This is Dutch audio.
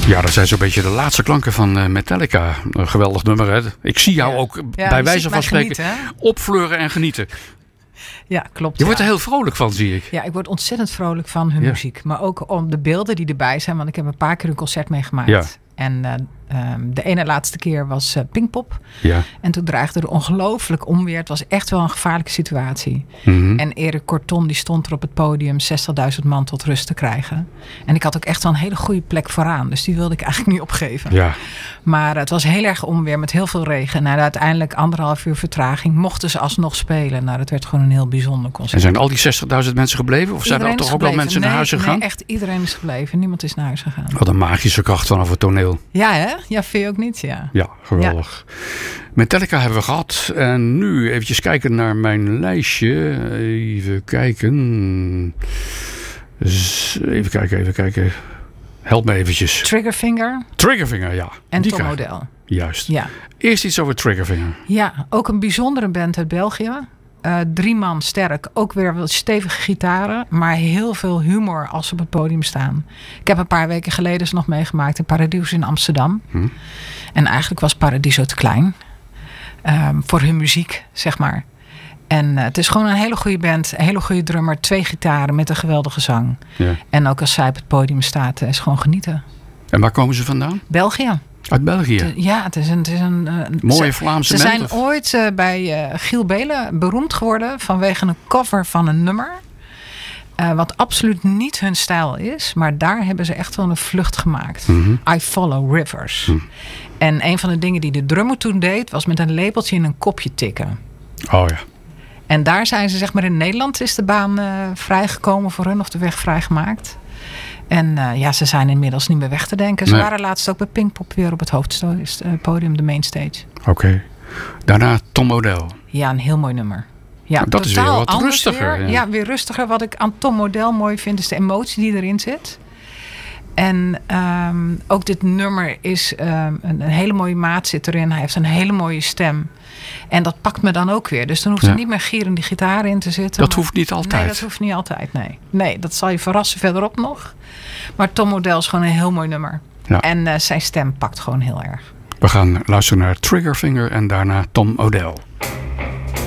Ja, dat zijn zo'n beetje de laatste klanken van Metallica. Een geweldig nummer, hè? Ik zie jou ook bij wijze van spreken opfleuren en genieten. Ja, klopt. Je wordt er heel vrolijk van, zie ik. Ja, ik word ontzettend vrolijk van hun muziek. Maar ook om de beelden die erbij zijn. Want ik heb een paar keer een concert meegemaakt. Ja. En de ene laatste keer was Pinkpop. Ja. En toen dreigde er ongelooflijk onweer. Het was echt wel een gevaarlijke situatie. Mm-hmm. En Erik Corton die stond er op het podium 60.000 man tot rust te krijgen. En ik had ook echt wel een hele goede plek vooraan. Dus die wilde ik eigenlijk niet opgeven. Ja. Maar het was heel erg onweer met heel veel regen. En uiteindelijk 1,5 uur vertraging mochten ze alsnog spelen. Nou, dat werd gewoon een heel bijzonder concert. En zijn al die 60.000 mensen gebleven? Of zijn er toch ook wel mensen naar huis gegaan? Nee, echt iedereen is gebleven. Niemand is naar huis gegaan. Wat een magische kracht vanaf het toneel. Ja, hè? Ja, vind je ook niet? Ja, ja geweldig. Ja. Metallica hebben we gehad. En nu eventjes kijken naar mijn lijstje. Even kijken. Even kijken. Help me eventjes. Triggerfinger, ja. En Tom Odell. Juist. Ja. Eerst iets over Triggerfinger. Ja, ook een bijzondere band uit België. 3 man sterk. Ook weer wat stevige gitaren. Maar heel veel humor als ze op het podium staan. Ik heb een paar weken geleden ze nog meegemaakt in Paradiso in Amsterdam. En eigenlijk was Paradiso te klein. Voor hun muziek, zeg maar. En het is gewoon een hele goede band. Een hele goede drummer. 2 gitaren met een geweldige zang. Ja. En ook als zij op het podium staat, is gewoon genieten. En waar komen ze vandaan? België. Uit België? Ja, het is een mooie Vlaamse band. Ze zijn ooit bij Giel Belen beroemd geworden vanwege een cover van een nummer. Wat absoluut niet hun stijl is. Maar daar hebben ze echt wel een vlucht gemaakt. Mm-hmm. I Follow Rivers. Mm. En een van de dingen die de drummer toen deed, was met een lepeltje in een kopje tikken. Oh ja. En daar zijn ze, zeg maar, in Nederland is de baan vrijgekomen voor hun, of de weg vrijgemaakt. En ze zijn inmiddels niet meer weg te denken. Ze waren laatst ook bij Pinkpop weer op het hoofdpodium, de mainstage. Oké. Daarna Tom Odell. Ja, een heel mooi nummer. Ja, dat is weer wat rustiger. Weer. Ja, weer rustiger. Wat ik aan Tom Odell mooi vind, is de emotie die erin zit. En ook dit nummer is een hele mooie maat zit erin. Hij heeft een hele mooie stem. En dat pakt me dan ook weer. Dus dan hoeft er niet meer gierende gitaar in te zitten. Dat hoeft niet altijd. Nee, dat hoeft niet altijd, nee. Nee, dat zal je verrassen verderop nog. Maar Tom Odell is gewoon een heel mooi nummer. Ja. En zijn stem pakt gewoon heel erg. We gaan luisteren naar Triggerfinger en daarna Tom Odell.